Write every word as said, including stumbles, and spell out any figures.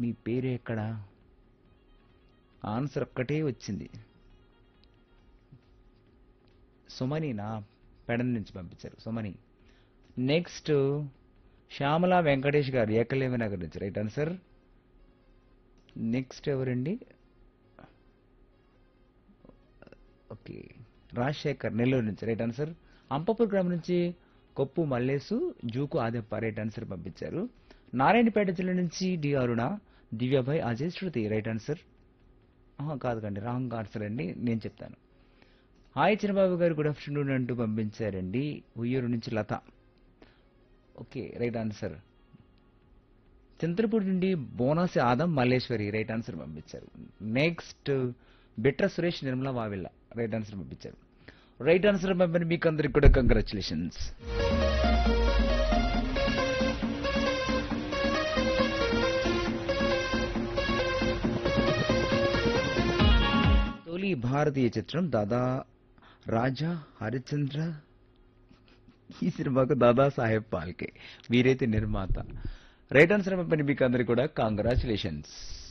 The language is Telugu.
మీ పేరు ఎక్కడ? ఆన్సర్ ఒక్కటే వచ్చింది. సుమని నా పెడన్ నుంచి పంపించారు సుమని. నెక్స్ట్ శ్యామల వెంకటేష్ గారు ఏకలేవి నగర్ నుంచి రైట్ ఆన్సర్. నెక్స్ట్ ఎవరండి? ఓకే, రాజశేఖర్ నెల్లూరు నుంచి రైట్ ఆన్సర్. అంపపూర్ గ్రామం నుంచి కొప్పు మల్లేసు జూకు ఆదెప్ప రైట్ ఆన్సర్ పంపించారు. నారాయణపేట జిల్లా నుంచి డి అరుణ దివ్యాభాయ్ అజయ్ శృతి రైట్ ఆన్సర్. ఆహా, కాదు కండి, రాంగ్ ఆన్సర్ అండి, నేను చెప్తాను. హాయ్ చిన్నబాబు గారు గుడ్ ఆఫ్టర్నూన్ అంటూ పంపించారండి ఉయ్యూరు నుంచి లత. Okay right answer. చింతలపూడి నుండి బోనాసి ఆదం మల్లేశ్వరి రైట్ ఆన్సర్ పంపించారు. Next Bitra Suresh Nirmala Vavilla right answer పంపించారు. రైట్ ఆన్సర్ పంపిన మీకు అందరికి కూడా కంగ్రాచులేషన్స్. తొలి భారతీయ చిత్రం దాదా రాజా హరిశ్చంద్ర. ఈ సినిమాకు దాదా సాహెబ్ పాల్కే వీరైతే నిర్మాత. రైట్ ఆన్సర్ పంపిన మీకు అందరికి కూడా కంగ్రాచులేషన్స్.